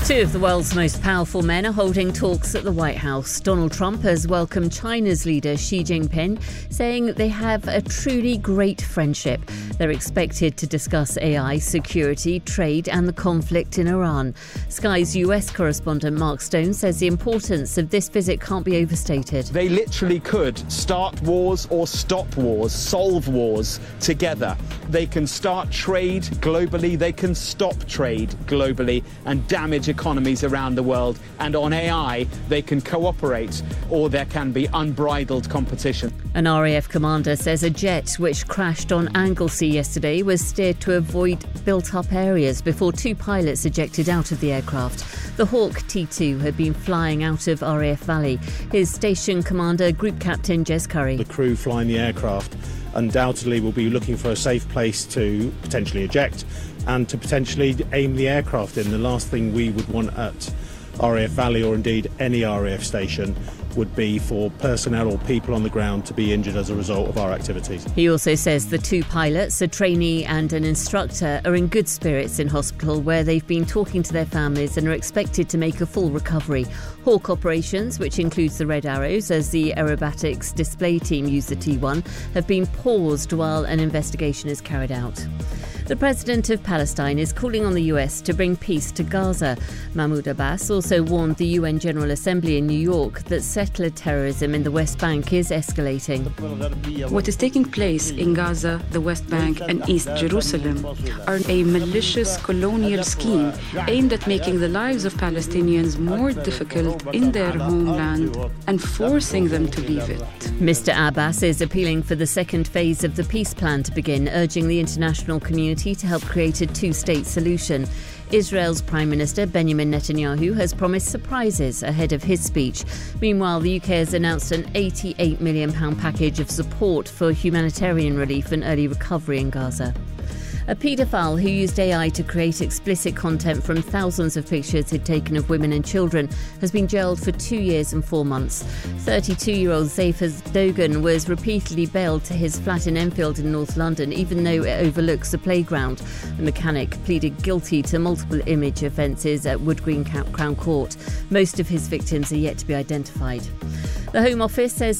Two of the world's most powerful men are holding talks at the White House. Donald Trump has welcomed China's leader Xi Jinping, saying they have a truly great friendship. They're expected to discuss AI, security, trade and the conflict in Iran. Sky's US correspondent Mark Stone says the importance of this visit can't be overstated. They literally could start wars or stop wars, solve wars together. They can start trade globally, they can stop trade globally and damage economies around the world, and on AI they can cooperate, or there can be unbridled competition. An RAF commander says a jet which crashed on Anglesey yesterday was steered to avoid built-up areas before two pilots ejected out of the aircraft. The Hawk T2 had been flying out of RAF Valley. His station commander, Group Captain Jez Curry. The crew flying the aircraft undoubtedly will be looking for a safe place to potentially eject and to potentially aim the aircraft in. The last thing we would want at RAF Valley, or indeed any RAF station, would be for personnel or people on the ground to be injured as a result of our activities. He also says the two pilots, a trainee and an instructor, are in good spirits in hospital, where they've been talking to their families and are expected to make a full recovery. Hawk operations, which includes the Red Arrows as the aerobatics display team use the T1, have been paused while an investigation is carried out. The president of Palestine is calling on the US to bring peace to Gaza. Mahmoud Abbas also warned the UN General Assembly in New York that settler terrorism in the West Bank is escalating. What is taking place in Gaza, the West Bank and East Jerusalem are a malicious colonial scheme aimed at making the lives of Palestinians more difficult in their homeland and forcing them to leave it. Mr. Abbas is appealing for the second phase of the peace plan to begin, urging the international community to help create a two-state solution. Israel's Prime Minister Benjamin Netanyahu has promised surprises ahead of his speech. Meanwhile, the UK has announced an £88 million package of support for humanitarian relief and early recovery in Gaza. A paedophile who used AI to create explicit content from thousands of pictures he'd taken of women and children has been jailed for 2 years and 4 months. 32-year-old Zafar Dogan was repeatedly bailed to his flat in Enfield in North London, even though it overlooks a playground. The mechanic pleaded guilty to multiple image offences at Wood Green Crown Court. Most of his victims are yet to be identified. The Home Office says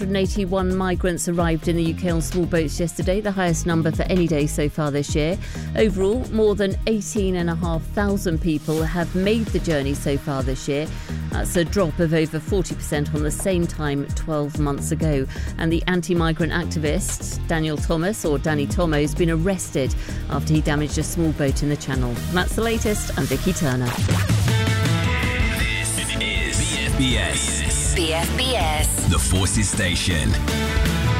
781 migrants arrived in the UK on small boats yesterday, the highest number for any day so far this year. Overall, more than 18,500 people have made the journey so far this year. That's a drop of over 40% on the same time 12 months ago. And the anti-migrant activist Daniel Thomas, or Danny Tomo, has been arrested after he damaged a small boat in the Channel. That's the latest. I'm Vicky Turner. This is BFBS. BFBS. The Forces Station.